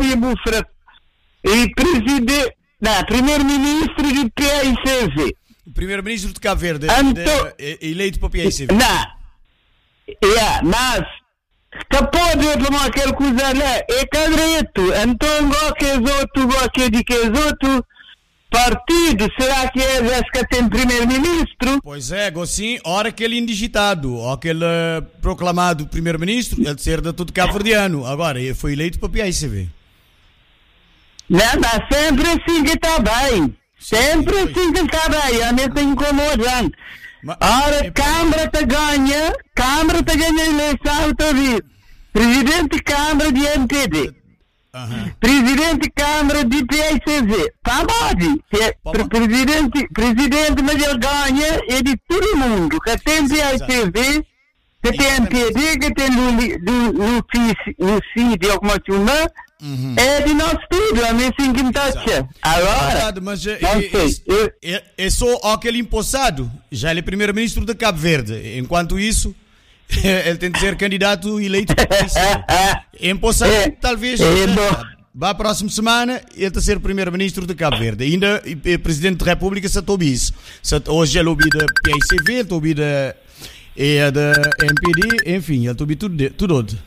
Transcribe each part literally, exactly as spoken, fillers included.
ali, Bufra. E presidente, não, primeiro-ministro do P I C V. O primeiro-ministro de Cabo Verde, Anto... de, de, eleito para o P I C V. Não, yeah, mas que pode tomar aquela coisa lá, é cadreto. Então, qualquer outro, qualquer de que outro partido, será que é esse que tem primeiro-ministro? Pois é, assim, hora que ele indigitado, ou aquele uh, proclamado primeiro-ministro, ele ser de tudo cabo-verdiano. Agora, ele foi eleito para o P I C V. Não, mas sempre assim que está bem. Sempre Sim, assim que está bem. A mim está incomodando. Mas, Ora, é, Câmara te ganha, Câmara te ganha a eleição, tá vendo? Presidente de Câmara de M P D. uh-huh. Presidente de Câmara de P I C V. Tá bom, é, Pode. presidente, presidente, mas ele ganha é de todo mundo. Que tem P I C V, que tem M P D, que tem Lucídio, alguma coisa. Uhum. É de nós tudo, a mim sim que me taxa. Agora, Verdade, mas é, não é, sei, eu- é, é só aquele empossado. Já ele é primeiro-ministro de Cabo Verde. Enquanto isso, ele tem de ser candidato eleito para o P I C V. Empossado, É, talvez. é bom. Vá a próxima semana, ele está a ser primeiro-ministro de Cabo Verde. Ainda é presidente da República, se ouve isso. Se- Hoje ele ouve da P I C V, ele ouve da, é, da M P D, enfim, ele ouve tudo. de- tudo.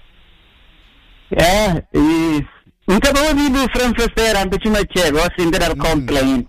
é, e nunca vou ouvir do franceseiro antes de me chegar, assim, de dar complaint.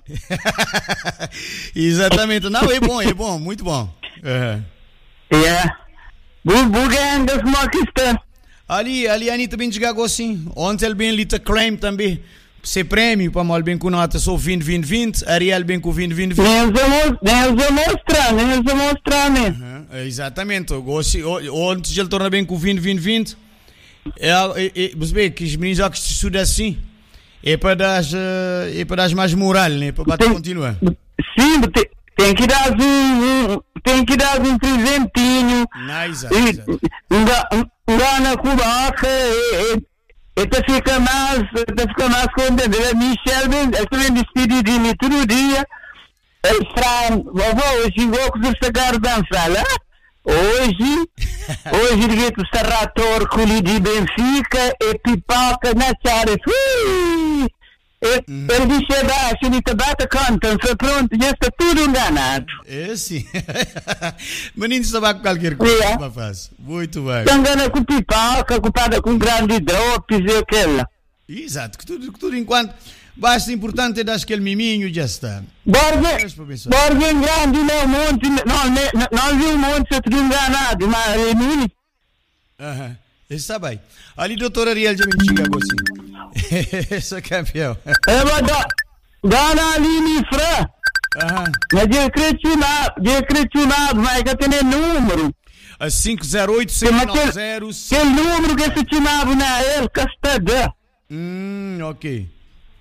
Exatamente. Não, é bom, é bom, muito bom. É. É, bugando as moquistas. Ali, ali a Anitta bem jogou assim. Ontem ele bem ali tá creme também. Ser prêmio, para mal bem com nota só vinte, vinte, vinte. Ariel bem com vinte, vinte, vinte. Nem os vou mostrar, nem os vou mostrar, né? Uhum, exatamente. Ontem ele torna bem com vinte, vinte, vinte. É, é, é, você vê que os meninos já que estudam assim. É para dar, é para dar mais moral, né? Para bater Tem- continuar. Sim, tem, tem que dar um, um- tem que dar um presentinho. Não, exato, E exato. lá na cubaca, e e fica mais, e fica mais contente. A Michelle vem, ela vem despedir de mim todo dia. Ele fala, vovó, hoje vou com os cigarros dançar lá. Hoje, hoje liguei para o Serrator, colhi de Benfica, e pipoca na Chares. Ui! Ele disse abaixo, ele te bate conta, foi pronto, já está tudo enganado. É sim. Menino estava com qualquer coisa. É. Para fazer. Muito bem. Está enganado com pipoca, ocupada com grande drops e aquela. Exato, que tudo, que tudo enquanto. Basta importante é dar aquele miminho e já está. Borges, Parabéns, professor. Borges grande, não, monte, não, não, não viu um monte, você tudo enganado, mas ele não. Aham. Está bem. Ali, doutor Ariel, já me chega assim. Esse é campeão. Eu vou dar, dá ali, me frã. Aham. Mas eu cretinado, eu cretinado, mas que tem número. A cinco zero oito seis nove zero. Que número que você tinha na ele, que está dando. Hum, ok.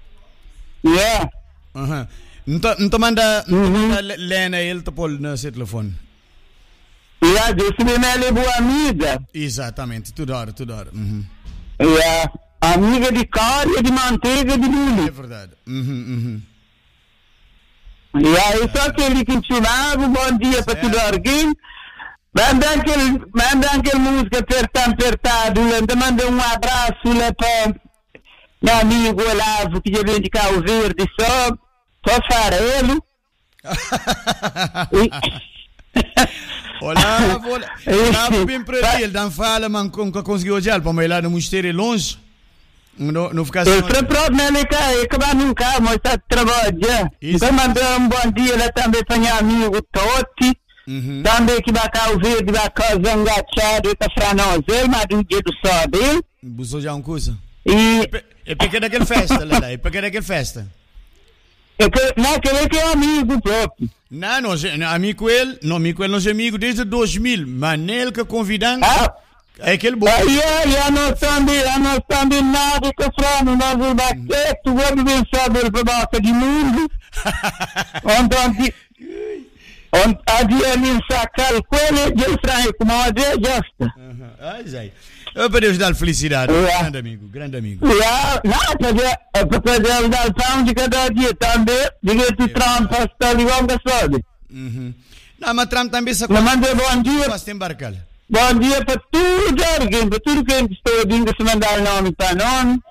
Yeah. Aham. Não te manda, não te Uhum. manda Lena ele te pôr no seu telefone. Yeah, desse mesmo é boa amiga. Exatamente, toda hora, toda hora. Uhum. Yeah. Amiga de carne, de manteiga, de É milho. verdade. Uhum, uhum. E aí só aquele que ensinava, bom dia para tudo alguém. Manda aquele, manda aquele música apertado, apertado, ainda manda um abraço lá para meu amigo Olavo, que já vem de Cabo Verde, só, só farelo. Olá, vou lá. Olá, bem para ele. Ele não fala, mas nunca conseguiu olhar para ir lá no mosteiro longe. Não, não ficar Ele foi próprio, né, ele cai, acabar nunca, mas está de trabalho já. Isso. Então mandou um bom dia lá também para meu amigo Totti. Uhum. Também que vai Cabo Verde, vai casa engachado, está franozel, mas do dia do sol dele. Busou já uma coisa. E É porque daquele festa, lá, lá. É porque daquele festa. eu que- não, aquele que é amigo próprio. Não, nós, amigo ele, não, amigo ele, nós é amigo desde dois mil, mas nele que convidando, Ah, é aquele bom. aí é, nós também, nós também nada que frano, nós vamos bater, tu vamos vencer ele para baixo de mundo. Onde, onde havia me sacar com ele, de estranho, como a ver, justa. Uhum. Ah, Zé. Eu para Deus dar felicidade. É. Grande amigo, grande amigo. Ja, não, para fazer dar pão de cada dia também, diga que trampa, está ligado a sabe. Uhum. Não, mas Trump também se Não manda bom dia. faz embarcar. Bom dia para tudo, alguém, para tudo que está ouvindo, se mandar nome para nome.